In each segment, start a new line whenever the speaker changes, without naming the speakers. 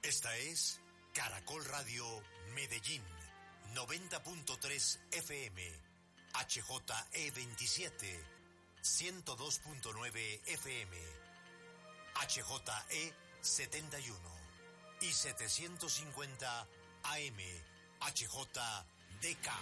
Esta es Caracol Radio Medellín, 90.3 FM, HJE27, 102.9 FM, HJE71 y 750 AM, HJDK.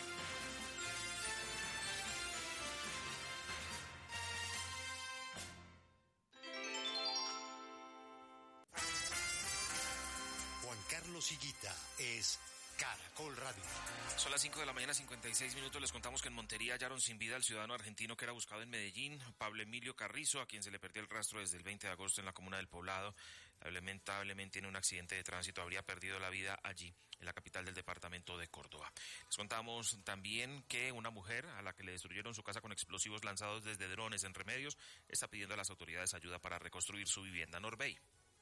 Juan Carlos Higuita es Caracol Radio.
Son las 5 de la mañana, 56 minutos. Les contamos que en Montería hallaron sin vida al ciudadano argentino que era buscado en Medellín, Pablo Emilio Carrizo, a quien se le perdió el rastro desde el 20 de agosto en la comuna del Poblado. Lamentablemente en un accidente de tránsito habría perdido la vida allí, en la capital del departamento de Córdoba. Les contamos también que una mujer a la que le destruyeron su casa con explosivos lanzados desde drones en Remedios está pidiendo a las autoridades ayuda para reconstruir su vivienda. Norbey.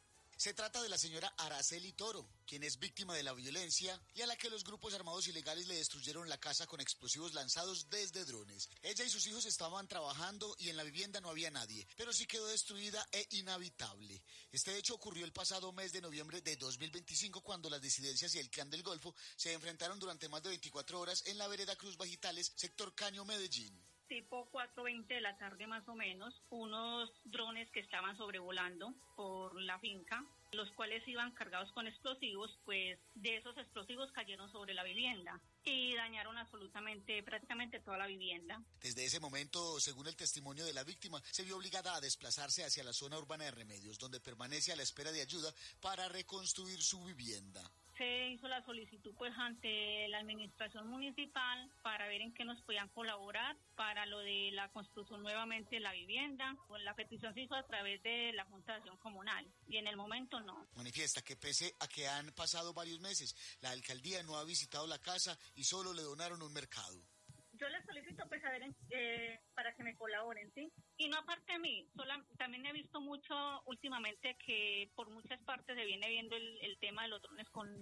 Se trata de la señora Araceli Toro, quien es víctima de la violencia y a la que los grupos armados ilegales le destruyeron la casa con explosivos lanzados desde drones. Ella y sus hijos estaban trabajando y en la vivienda no había nadie, pero sí quedó destruida e inhabitable. Este hecho ocurrió el pasado mes de noviembre de 2025, cuando las disidencias y el Clan del Golfo se enfrentaron durante más de 24 horas en la vereda Cruz Bajitales, sector Caño, Medellín.
Tipo 4:20 de la tarde más o menos, unos drones que estaban sobrevolando por la finca, los cuales iban cargados con explosivos, pues de esos explosivos cayeron sobre la vivienda y dañaron prácticamente toda la vivienda.
Desde ese momento, según el testimonio de la víctima, se vio obligada a desplazarse hacia la zona urbana de Remedios, donde permanece a la espera de ayuda para reconstruir su vivienda.
Se hizo la solicitud pues ante la administración municipal para ver en qué nos podían colaborar para lo de la construcción nuevamente de la vivienda. La petición se hizo a través de la Junta de Acción Comunal y en el momento no.
Manifiesta que pese a que han pasado varios meses, la alcaldía no ha visitado la casa y solo le donaron un mercado.
Yo les solicito pues a ver para que me colaboren, ¿sí? Y no aparte de mí, también he visto mucho últimamente que por muchas partes se viene viendo el tema de los drones con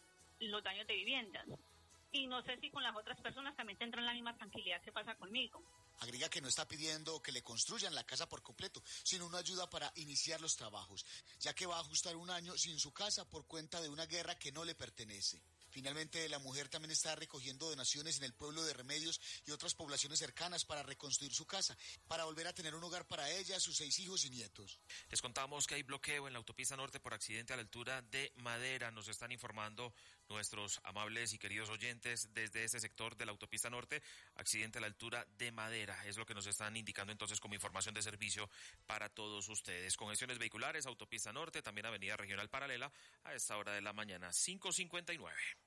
los daños de viviendas. Y no sé si con las otras personas también tendrán la misma tranquilidad que pasa conmigo.
Agrega que no está pidiendo que le construyan la casa por completo, sino una ayuda para iniciar los trabajos, ya que va a ajustar un año sin su casa por cuenta de una guerra que no le pertenece. Finalmente, la mujer también está recogiendo donaciones en el pueblo de Remedios y otras poblaciones cercanas para reconstruir su casa, para volver a tener un hogar para ella, sus 6 hijos y nietos.
Les contamos que hay bloqueo en la autopista norte por accidente a la altura de Madera. Nos están informando nuestros amables y queridos oyentes desde ese sector de la autopista norte, accidente a la altura de Madera. Es lo que nos están indicando entonces como información de servicio para todos ustedes. Congestiones vehiculares, autopista norte, también avenida regional paralela a esta hora de la mañana, 5:59.